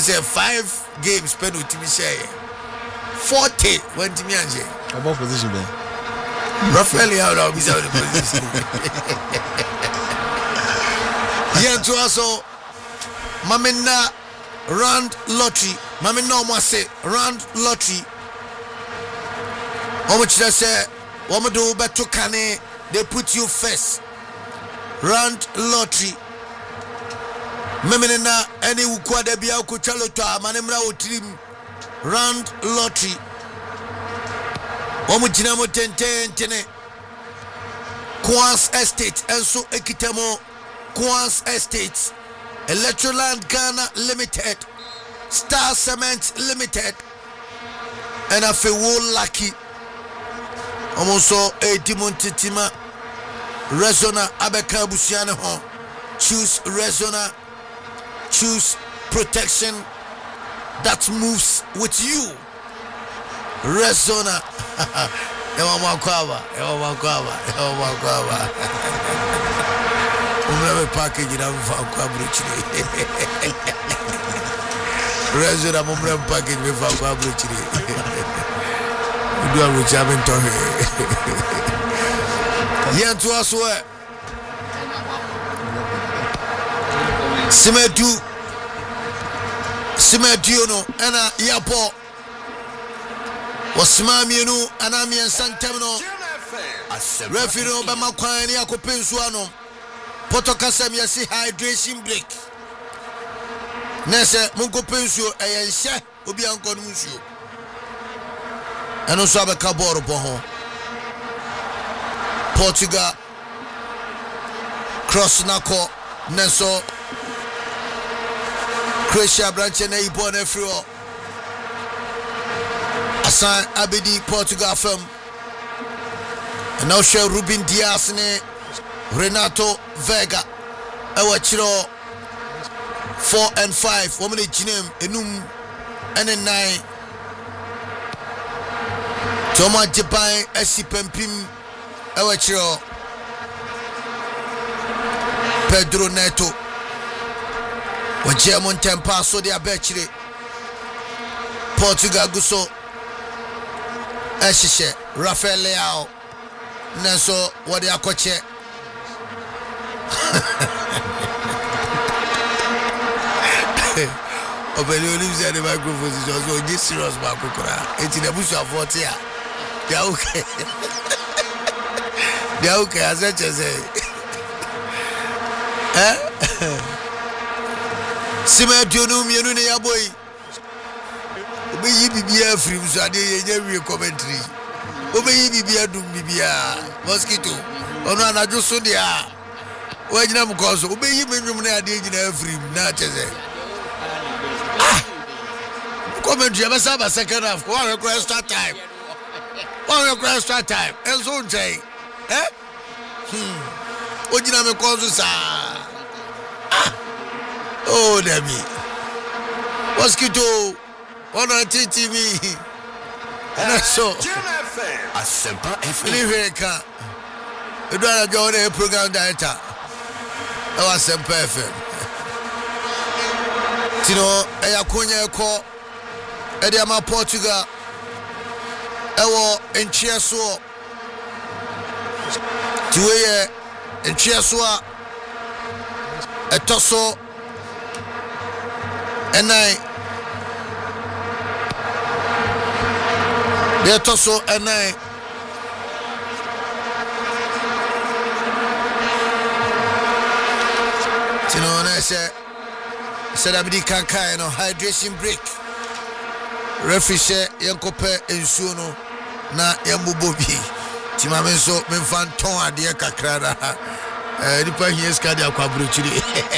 say 5 games penalty me share 40 when to me anje about position there Rafael Leao is out of position yeah to also mamina round lottery mamina almost round lottery how much they say what do better kane they put you first round lottery Memena any ukwada bia ukuchalo to amanemra otrim round lottery omujina mo tentene Quans Estate enso ekitamo Quans Estate Electroland Ghana Limited Star Cement Limited and a few lucky omoso Edmontitima Resona Abeka Busiane ho choose Resona. Choose protection that moves with you. Resona. Ewa makwaba. Umeme package ina mfa kwa bruchiri. Resona umeme package mfa kwa bruchiri. Udua bruchiri ntohe. Yentu aswe. Simedu no ana yapo wasmami no ana mi santem no referee no be makwan ni akopensu ano potokasam yesi hydration break nese munkopensu eyenhye obi ankon munsuo eno so abeka ball bo ho Portugal cross nako neso Croatia branch na ibo na free asan abedi Portugal fam and now share Ruben Dias ne Renato Vega ewa chiro 4 and 5 women ginem enum and 9 Toma Japan asipempim ewa chiro Pedro Neto Wajemon tempa so dia bechire Portugal guso Eshishe Rafael Leao Neso wadi akoche Obeli olives the microphone is also just serious bakukura eti na busu afoti a dia okay dia okay azecheze Simedu no mienu ne yaboy obeyi bibia free so ade ye nya commentary obeyi bibia dum bibia mosquito ono anajo so dia wajina mkoso obeyi menwum na ade nyina free na cheze commentary abasa ba second half one extra time enso njei ojina mkoso sa oh demi mosquito ona TV and so asempa FM Liveka edwana jone program director e asempa FM tino eyakonya eko ede ama Portugal ewo enchieso tiweye enchieso a etoso enai de etoso enai tino na se Sadabidi kankai no hydration break referee she yenkope ensuo no na yembobo bi timame so memfan ton ade kakra da nipa hie ska de akwabrochiri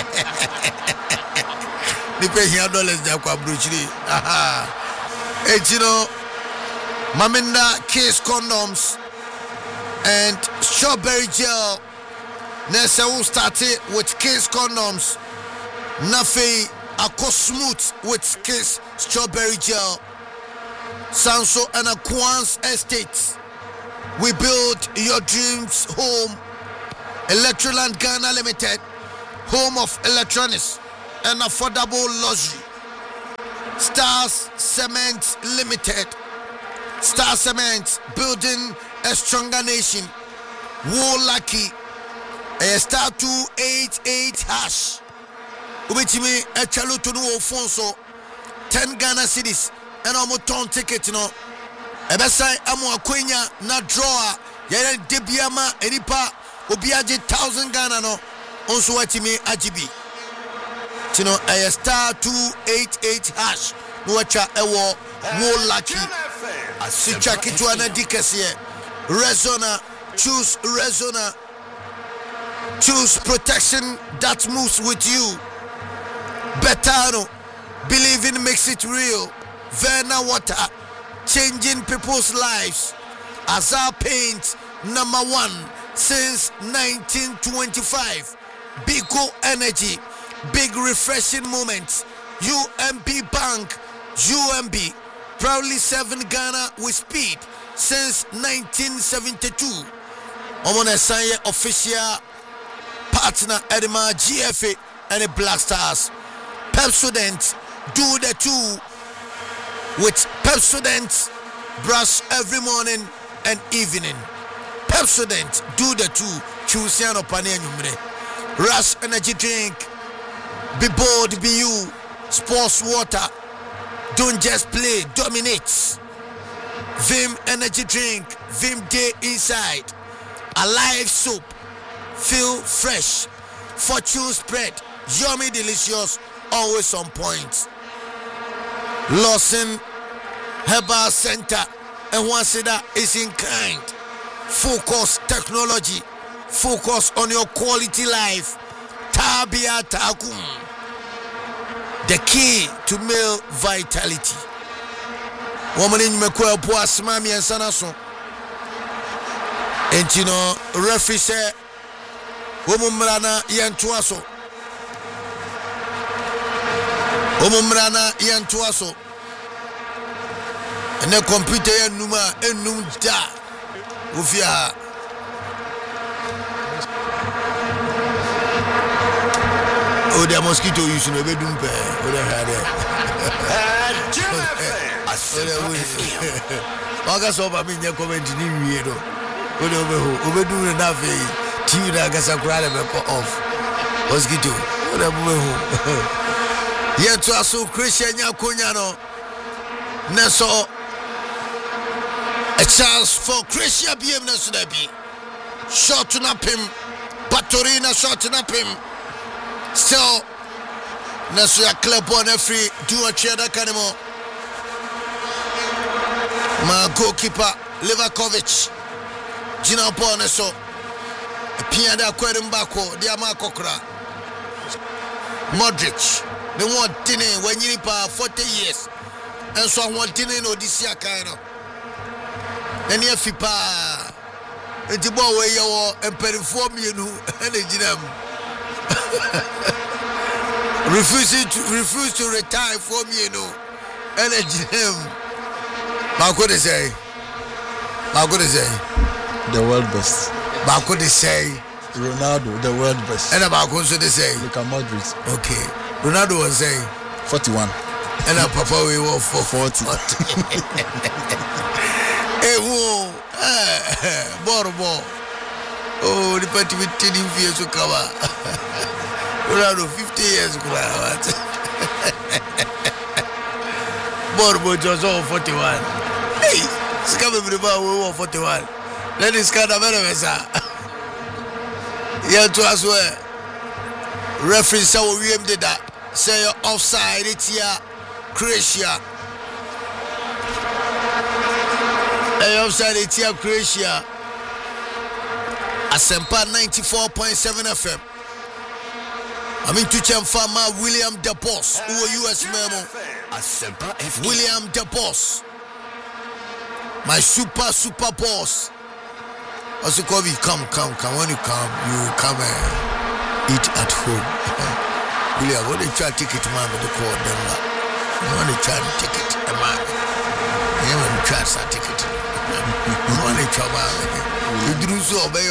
nipa hie dollars de akwabrochiri aha etino Maminda Kiss condoms and strawberry gel. Nessa will start it with Kiss condoms. Nafi Ako smooth with Kiss strawberry gel. Sanso and Quans Estate. We build your dreams home. Electroland Ghana Limited, home of electronics and affordable luxury. Stars Cement Limited. Star Cement, building a stronger nation. War Lucky. Star 288 hash. Ubetimi a chaluto no phone so 10 Ghana cedis and almost ton ticket no. Ebesai amu akwenya na draw yere debiama enipa obiaje 1000 Ghana no onso watimi agibi. Tino a star 288 hash no wacha ewo War Lucky. Asicha kitu ana dikese. Resona, choose Resona. Choose protection that moves with you. Betano, believing makes it real. Verna Water, changing people's lives. Azar Paint, #1 since 1925. Biko Energy, big refreshing moments. UMB Bank, UMB, proudly serving Ghana with speed since 1972. Omona Sanye official partner Edema GFA and the Black Stars. Pepsodent, do the two. With Pepsodent, brush every morning and evening. Pepsodent, do the two. Choose your opinion. Rush energy drink. Be bold, be you. Sports water. Don't just play, dominate. Vim energy drink. Vim day inside. Alive soap. Feel fresh. Fortune spread. Yummy delicious. Always on point. Lawson Herbal Center. And once that is in kind. Focus technology. Focus on your quality life. Tabia Takum. The key to male vitality. Woman in Mekwa Boas Mami and Sanason. And you know, referee said, Omumrana Yantuaso. Omumrana Yantuaso. And the computer Numa and Numda. Ufia. Oh, the mosquito you should never do. Oh, they had it. August over me, you're coming to New Year. Overdo enough. TV that gets a crowd off. Mosquito. Yet to us, Christian Yakunyano. Neso. A chance for Christian BM Nesunabi. Shot to nap him. Patorina shot to nap him. Still, Nesuya club on every do a chair that anymore. My goalkeeper, Livakovic. Gina Boneso. Piada Querimbako, Diamako Kra. Modric. The one thing when you pa 40 years. And so one thing no this year kind of. And if you pa the ball where you are and perform you know and refuse to retire from you know and how could they say? How could they say? The world best. How could they say? Ronaldo, the world best. And about what should they say? Luka Modric. Okay. Ronaldo was saying 41. And our papa we were for 40. Hey, whoa. Borbo. Oh, the party with 10 years to cover. Ronaldo 50 years to cover. Borbo just all 41. Hey, scabby with the bar, we were 41. Let us cut a better mesa. Yeah, to us where reference how we did that. Say you're offside, it's here, Croatia. Hey, offside, it's here, Croatia. Asempa 94.7 FM. I'm in Tuchem Farmer William De Boss, who are US memo. William De Boss. My super boss. Also, Kobe, come. When you come, you come and eat at home. William, what they try ticket, man, but they call them. When they try ticket, man, they haven't tried a ticket. When they try, you do so obey.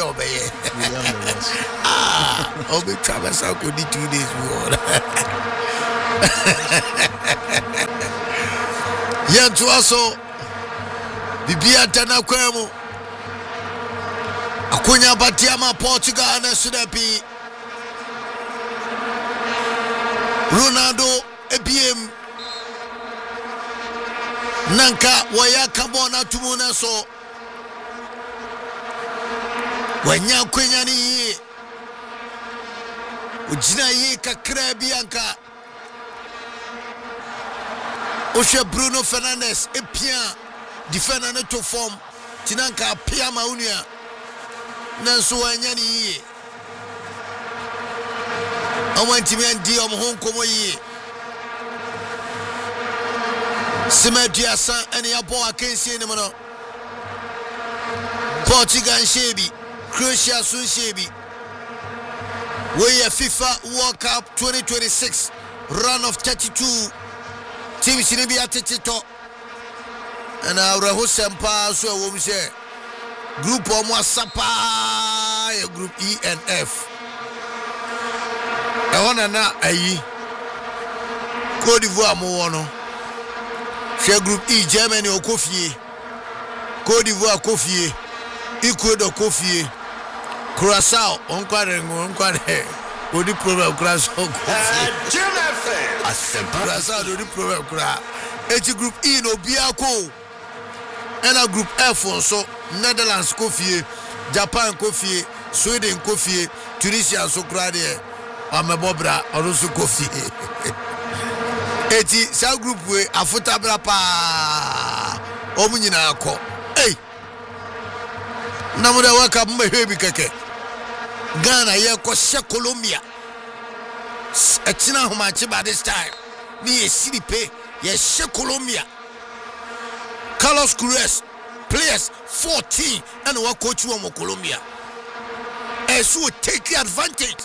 Obey Travis, I could do 2 days more. Yɛnto aso bibia tana kwemu akonya batiama Portugal na sudapi Ronaldo ebiem nanka waya kabona tumuna so wanya kwenya ni ujina yi kakra bianka Oshe Bruno Fernandes epia defender no to form tinanka pia maunia nanso wanya ni yi awantimi andi honkomo yi Simedia san ene abo akensie ne mo Portugal shebi Croatia sun shebi we FIFA World Cup 2026 run of 32 teams in the atitito and our Sempa so we say group Omwa Sapa group E and F. I wanna na ayi Côte d'Ivoire mo wono share group E Germany o Kofie Côte d'Ivoire Kofie Ecuador Kofie Curaçao on kware odi problem Curaçao Kofie Curaçao odi problem kura eti group E no biako and a group F so Netherlands Kofie Japan Kofie Sweden Kofie Tunisia so kura de amebobra orusu Kofie eti sa group we afuta bra pa omunyina akọ hey namuda waka mmehebi keke Ghana ye ko she Colombia etina homachi by this time ni esiripe ye she Colombia Carlos Cruz players 14 and wa coach wo Colombia so take advantage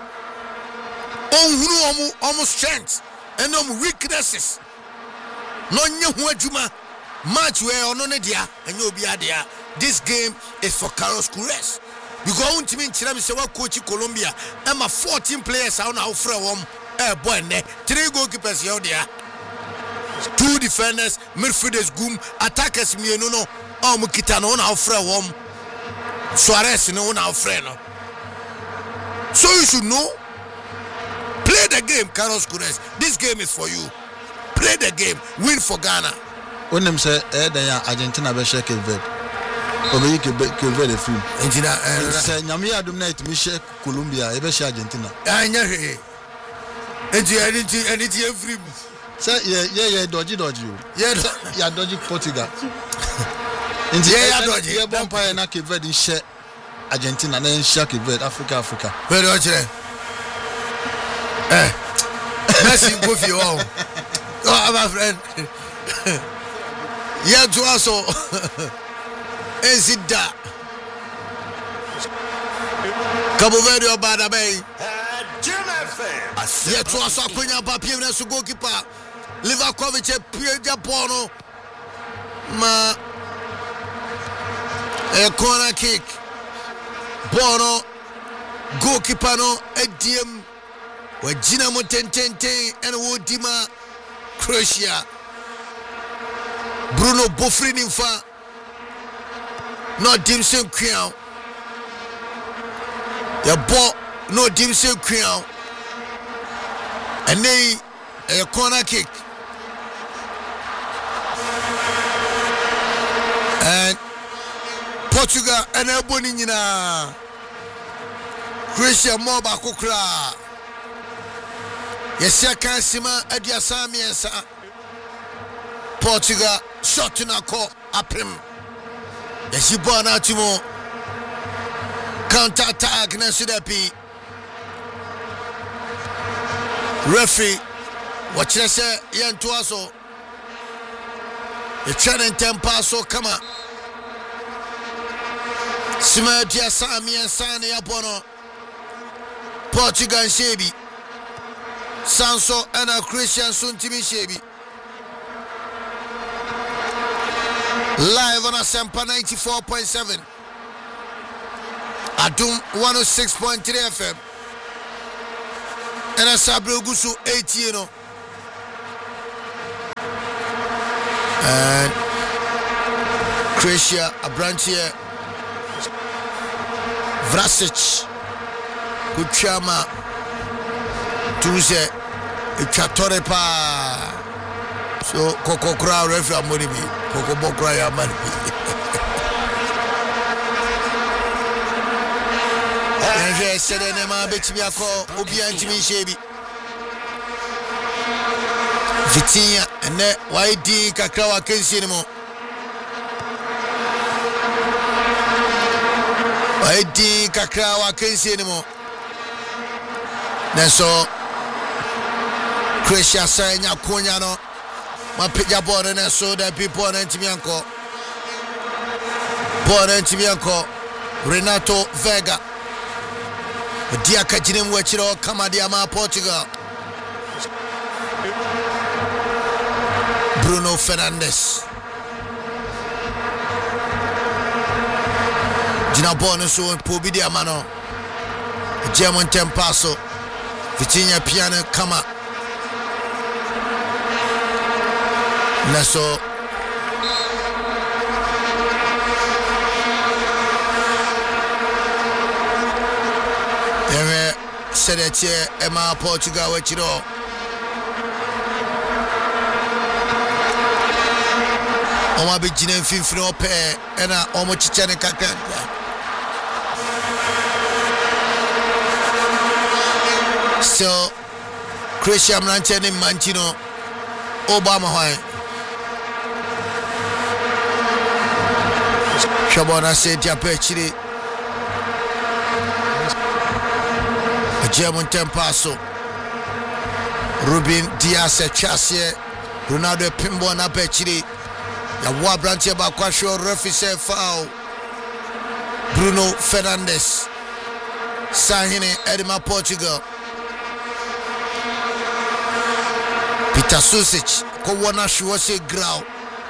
on hunu almost strength and weaknesses no nye ho adwuma match where ono ne dia enye obi adea. This game is for Carlos Cruz because on team nchira me say wa coach Colombia ama 14 players are now free wom boy ne 3 goalkeepers here there 2 defenders midfielders gum attackers mienu no kita no now free wom Suarez no now free no so you should know play the game Carlos Cruz. This game is for you. Play the game. Win for Ghana. When them say Argentina be shake Cape Obe Cape Verde free. Argentina say nyame adum na itimi shake Colombia e be shake Argentina. Anya he. Enti free. Say yeah dodgy o. Yeah dodgy Portugal. Enti yeah dodgy. Yeah bompa na Cape Verde shake Argentina na shake Cape Verde Africa. Where do you Messi go for you all. Oh, my friend. Yeah, to also. Enzida. Cabo Verde or Bada Bay. Yeah, to also Quenya Papier to goalkeeper. Livakovic, Pierre Japono. A corner kick. Bono. Goalkeeper no. ADM. Wajina mo tentente and wodima Croatia Bruno Bofri nimfa no dimsen kwiao ya bo no dimsen kwiao and a corner kick and Portugal and eboni nyina Croatia mo ba kokra Yes, I can't see my Adiasamian Portugal shot in a call up him. Yes, you born out more counter attack. Nasudapi referee, what you say? Yan Tuaso, the training temper so come on. Sima Adiasamian Sani Abono Portugal Shebi. Sanso and a Christian Suntimi Shebi. Live on a Sempa 94.7. Adum 106.3 FM. And a Sabro Gusu 80, and Croatia Abrantia Vrasic Kuchama Tuze Chatore pa so Koko Kra referee Amonibi Koko Bokra ya Amonibi Enje sedene ma betimi akọ obi antimi shebi Vitinha ene waidi kakra wa kensi ni mo waidi kakra wa kensi ni mo Neso Croatia sanya konya no mapija ball na so that people na ntimi anko ball na ntimi anko Renato Vega Dia kajine mwechiro kama dia ma Portugal Bruno Fernandes Jina ball so pobi dia mano German tempaso Vitinha piano kama Naso Ewe Sedetie Ema Portugal wechiro Oma bijine mfimfini ope Ena omo chichane kakra So Croatia mlanche ni Manchino Obama hoi Shabona Setia Pechiri German tempaso Ruben Dias Chasie Ronaldo Pimbo na Pechiri Ya wabrantie ba kwa show referee say foul Bruno Fernandes Sahine Edema Portugal Peter Susic ko wona show say ground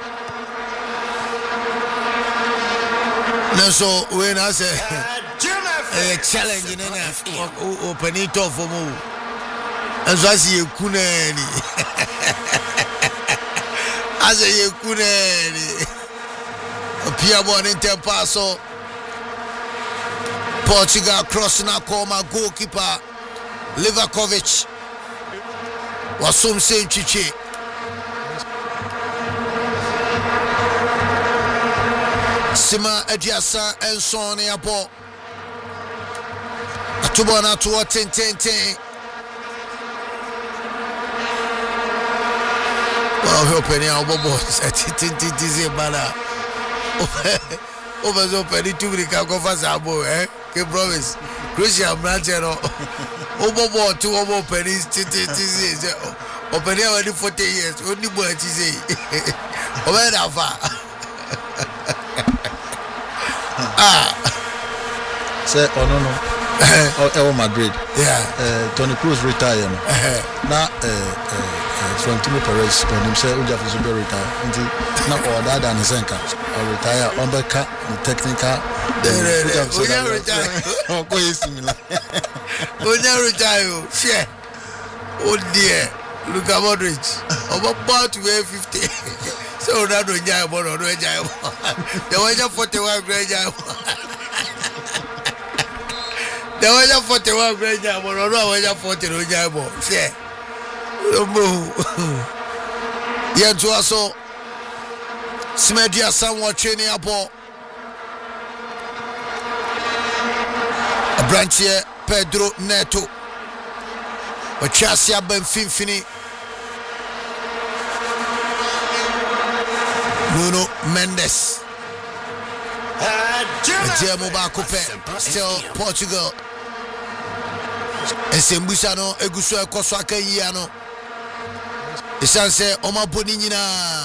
Naso when I say a challenge in open it off for mu as I see kuneni as a kuneni Pia Boninte Paso Portugal crossing a coma goalkeeper Livakovic was some saying Chichi Sima Ediasa and Sonny Apo Atubona to 10-10-10. Well, hoping our boss at 10-10-10 bala. Over so penny to the Kakofasabo, eh? Can promise. Croatia Branchero. Over 2 over pennies, 10-10-10. Open here only 40 years. Only boy, she say. Over that far. Say, oh no. Madrid. Yeah. Toni Kroos retired. Now, Florentino Perez, when himself, Ujaf is very retired. Now, or that and his anchor, or retire on the car, technical. Unya retire. Share. Oh dear. Look at Modric. About to wear 50. So, that don't jay about or no jay. The way you 41 great jay. The way you 41 great jay, or no way you 40 no jay. Share. Yeah, to us so. Smedia somewhat training up. A branch here, Pedro Neto. Ochasia Benfinfini. Nuno Mendes. Jemo Bakupe. Still Portugal. Esembusano Eguso Ekoswaka Yiano. Isanse Oma Boninina.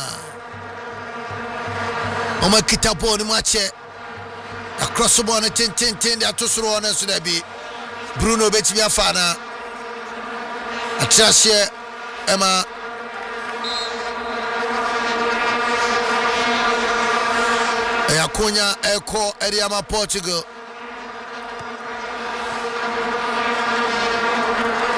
Oma Kitapo ni mache. Across the ball 10-10-10 they are to throw on us to be Bruno Betimia Fana. Atrasia Emma Ayakunya Eko Ediama Portugal.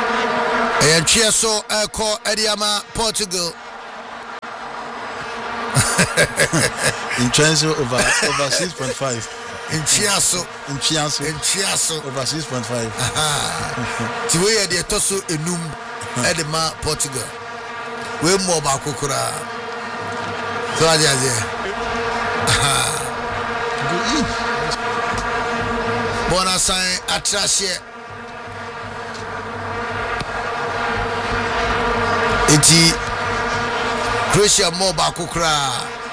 Ayanchieso Eko Ediama Portugal. In Trenzo over 6.5. In Chiasso over 6.5. Tiwe de toso enum edema Portugal. We mo ba kokora. So aje. Bona sign atrashe. Eti Croatia mo ba kokora.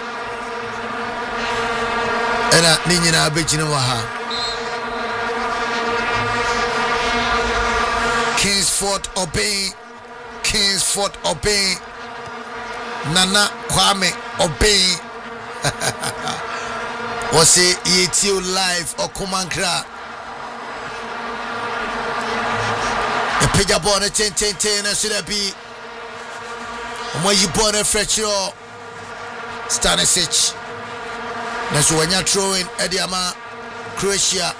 Ena ni nyina abegyina wa ha. Kingsford Obey. Nana Kwame Obey. Was it ETO live or Kumankra? A pija born a 10 and should I be? When you born a fresh Stanisic. That's when you're throwing Ediama Croatia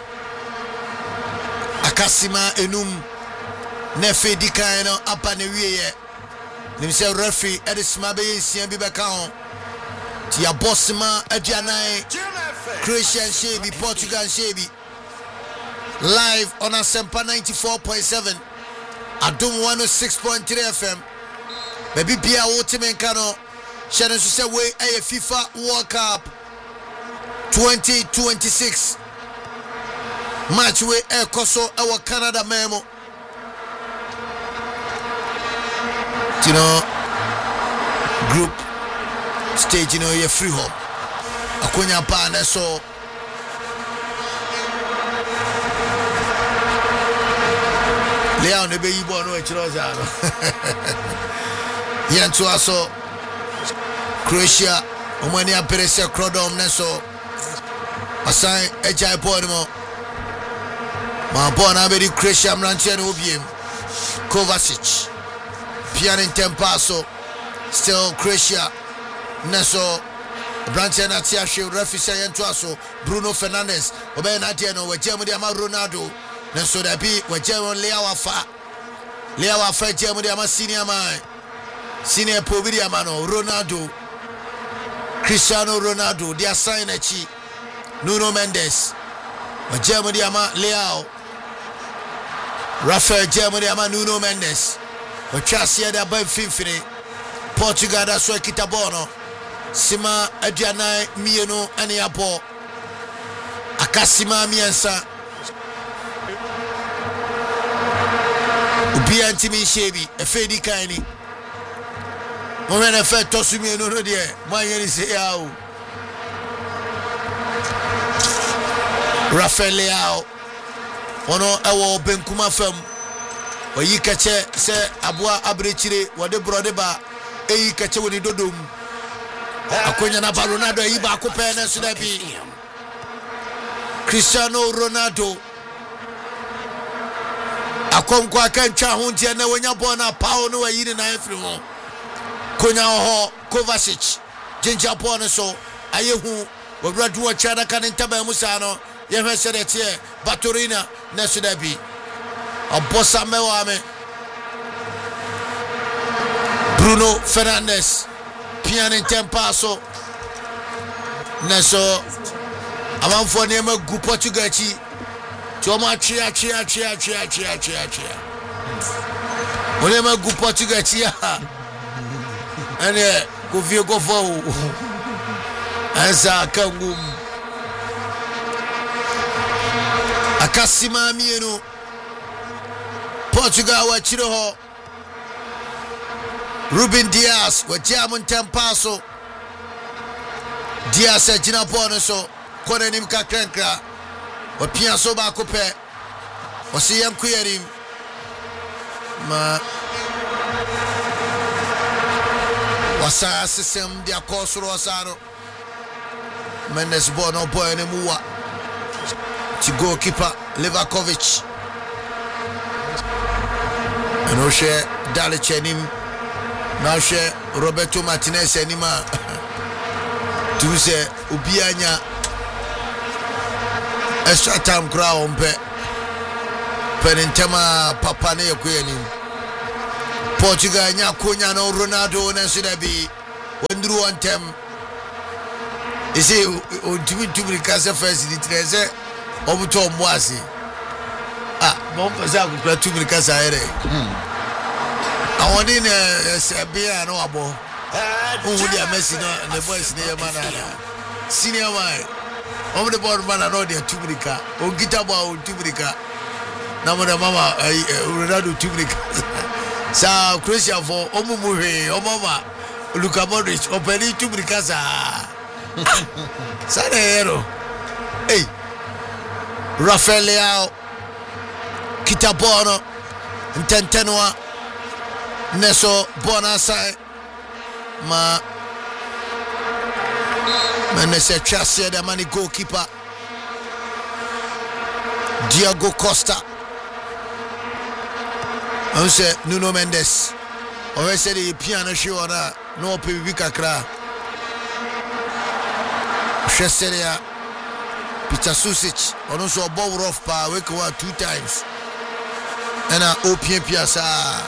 Akasima Enum Nefe Dikaino up on the way. Nimse referee Edisma be CMB Bacon Tia Bossima Edianai Croatian Shebi Portugal Shebi live on Asempa 94.7 Adum 106.3 FM. Baby Pia Wotimenkano Shannon say way a FIFA World Cup 2026 match way air Koso our Canada memo. You know, group stage, you know, you're free home. Akonya pa na so Leon ne be yibo no echiro za no. Yanto aso Croatia omani aperese Crodom na so asan ejai board mo ma bon abedi Croatia mranche no obiem Kovacic Pianin Tempaso still Croatia Neso Branche na Tiashe referee yanto aso Bruno Fernandes obey na tie no wajemu de ama Ronaldo Neso da bi wajemu Leao afa jemu de ama senior pobidi ama no Ronaldo Cristiano Ronaldo dia sign echi Nuno Mendes wajemu de ama Leao Rafael jemu de ama Nuno Mendes Ochasia da ba finfini Portugal da so kitabono Sima aduanai mienu ane abo Akasima miensa Ubia ntimi shebi efedi kaini Momena efe tosu mienu no de manyeri se yawo Rafael Leao ono ewo benkuma fam Oyi kache se abua abrechire wode brode ba eyi kache woni dodom Akonya na Ronaldo eyi ba akopɛ na so da bi Cristiano Ronaldo akonko akantwa ho ntia na wonya bɔ na pao no ayi ne na afiri ho konya ho Kovacic jinja bɔ no so ayehu wawradu wa chada kan ntaba mu sa no ye hwese de tie Batorina na so da bi Obosa mewame Bruno Fernandes Pianin Tempaso Neso Amanfo niema gu Portugal chi Choma chia Onema gu Portugal chi Ane kufie kofo Ansa kangum Akasima mienu Portugal wa chiro ho Ruben Dias wa jamun Tempaso Dias ajina bono so kone nim kakrenkra wa pianso ba kope wa siyam kuyerim ma wasa system dia kosoro wasaro Mendes bono boy ne muwa ti goalkeeper Livakovic Anoshe Dalichenim Nashe Roberto Martinez anima Tuse Ubianya extra time crowd ompe penentema papa ne yakuyenim Portugal nya konya no Ronaldo na sidabi wendru ontem say ultimately kasa first ni tire say obuto mbo ase mo pese akukura tumiri kasa ere awon ni se bia na wabo owu dia Messi no the boys ne yama na senior man over the board man no dia tumiri ka o gita ba o tumiri ka na mo da mama Ronaldo tumiri ka sa Croatia for omumu he o mama Luka Modric openi tumiri kasa sa hero hey Rafael Leao Kitabono Ntentenwa Neso Bona sai ma Menese Chassia the mani goalkeeper Diego Costa on say Nuno Mendes on say the piano show na no PVP kakra Cheseria Peter Susic on also ball rough pa wake 2 times and OPM Piazza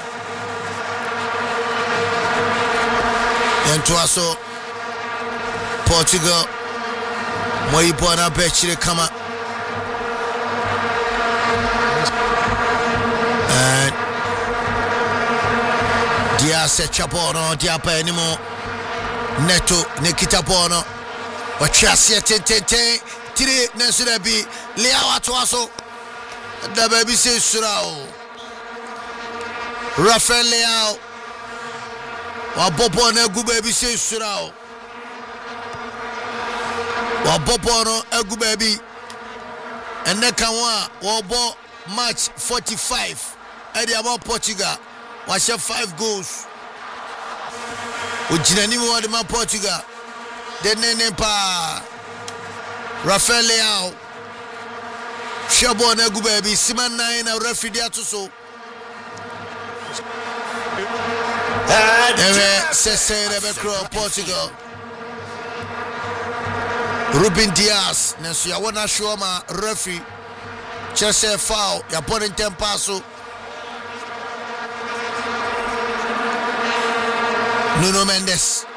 and to also Portugal Moibona Bechire Kama and Diaz Chapono Diapa anymore Neto Nikita Bono or Chassia Tete Tire Nesurabi Leao Atuaso the baby says Surao Rafael Leao Wabopo na gu baby say Surao Wabopo no egu baby and the kanwa wabo match 45 at the about Portugal was 5 goals Ujinani mo de ma Portugal the nene pa Rafael Leao Shabo na gu baby Siman 9 na referee dia to so Portugal Ruben Diaz Nancy I wanna show my referee Chelsea foul ya putting 10 passo Nuno Mendes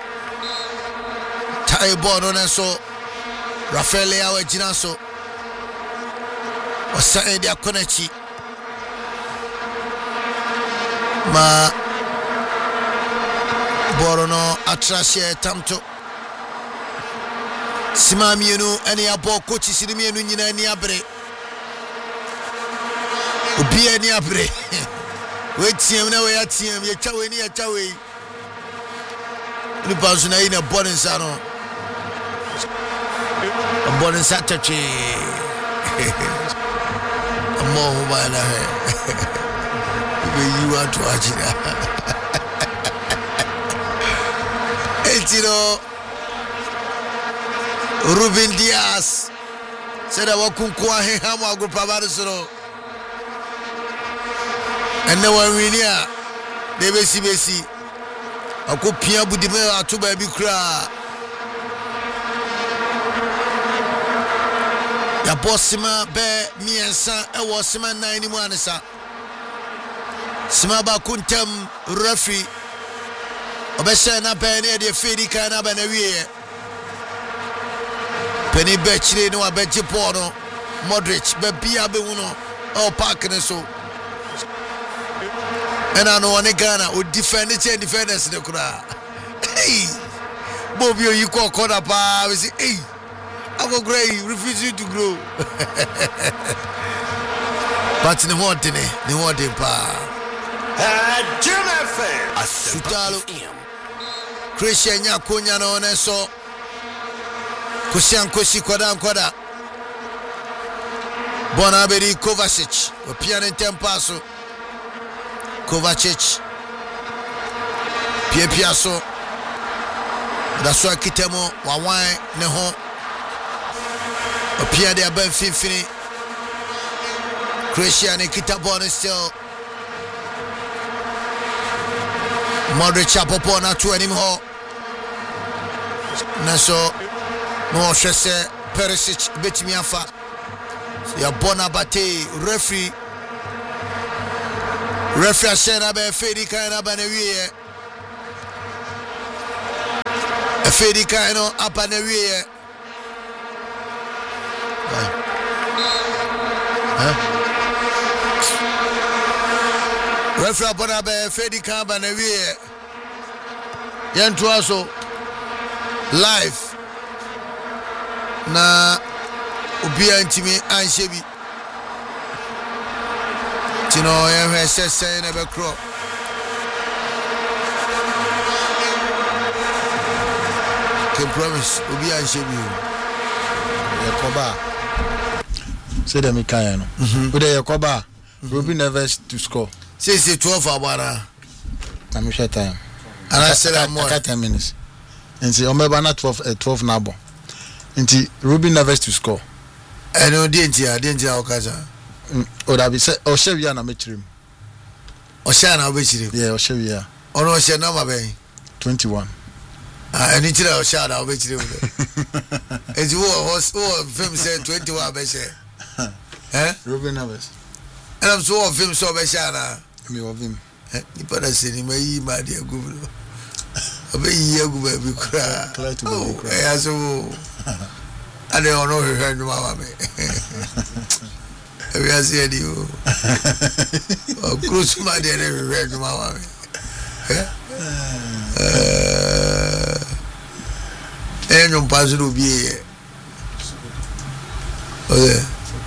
Tai Bono Neso Rafael Leao Ejinaso Osa Edia Konechi ma Borono Atrasia Tamto Sima mienu ene abo coach sini mienu nyina ani abre obi ani abre we tiem na we atiem ye chawe ni ye chawe ni bazu na ina bonin sa no bonin sa tachi amo bala he be you want to ajira Eltiro Ruben Diaz said I walk kwa he hamu agrupa barusoro and now we near the besi akopia budime atoba bi kra ya bossima be miensa e wo sima 9 mu anesa sima ba kuntem referee obesha na be ne de fedi kana ba na wiye Penny Bechire no abeje Poro Modric be bia be hu no o park ne so and I know one Ghana o defend defenders ne kura hey Bobio you call corner pa we say hey I go grow refusing to grow but ne want pa Sutalo Christian Yakunya no ne so Kosi kwada Bonaberi Kovacic Opian in tempaso Kovacic Piaso that's why Kitemo Wawai Neho Opian de Ben Finfini Christian Kitabon is still Modric Apopona to anymore Naso No Chese Perisic betimi afa ya Bonabate referee ashena be fedi kana ba na wiye Fedi Kaino up and away. Referee Bonabe Fedi Kamba and away. Yantuaso live na Ubia Ntimi Anshebi. Tino Yemhe never crop. Can promise Ubia Anshebi. Yakoba. Say them Mikayano. But Yakoba. Ruby Neves to score. Say 12 abara. I'm sure time. And I said I'm more 10 minutes. And see Omebana 12 nabo. And Ruby Neves to score. I know didn't Okaza. Or that be said Oshevia na metrim. Oshana which yeah, Oshevia. Or no Shana Bay 21. I need to know Shana which it's what film said 21 Beshe. Eh? Ruby Neves. And I'm so of him so Beshana. Me of him. You better send him a my dear Google. A baby cry. Oh, yes, I don't know who heard Mamma. We are saying you. Oh, cruise my dear, never heard Mamma. And your puzzle will be here. Okay.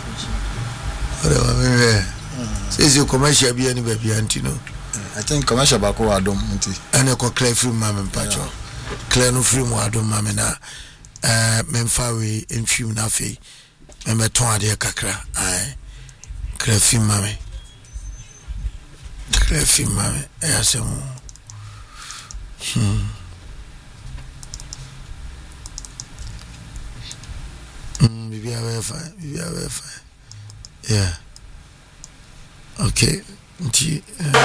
Says your commercial be any baby, Antino. I think commercial bako adom nti ene ko clear free mama mpacho clear no free mo adom mama na memfa we entwim na fe me ton ade kakra ai clear free mama ayasemo bibi awe fine yeah okay nti